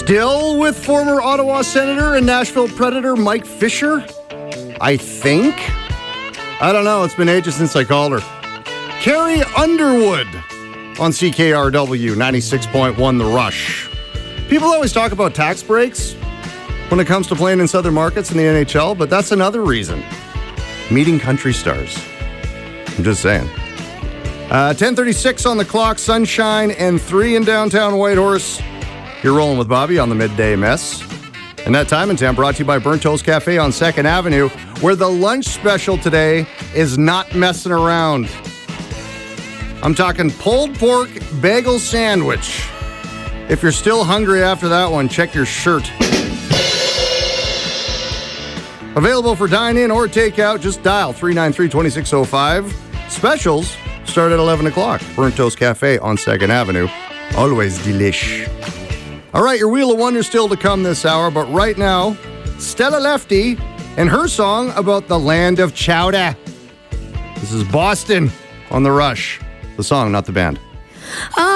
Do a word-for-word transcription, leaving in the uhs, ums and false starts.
Still with former Ottawa Senator and Nashville Predator Mike Fisher? I think. I don't know. It's been ages since I called her. Carrie Underwood on C K R W ninety-six point one The Rush. People always talk about tax breaks when it comes to playing in southern markets in the N H L, but that's another reason. Meeting country stars. I'm just saying. Uh, ten thirty-six on the clock, sunshine and three in downtown Whitehorse. You're rolling with Bobby on the Midday Mess. And that time in town brought to you by Burnt Toast Cafe on second Avenue, where the lunch special today is not messing around. I'm talking pulled pork bagel sandwich. If you're still hungry after that one, check your shirt. Available for dine-in or takeout, just dial three nine three, two six zero five. Specials start at eleven o'clock. Burnt Toast Cafe on second Avenue. Always delish. All right, your Wheel of Wonder still to come this hour, but right now, Stella Lefty and her song about the land of chowder. This is Boston on The Rush. The song, not the band.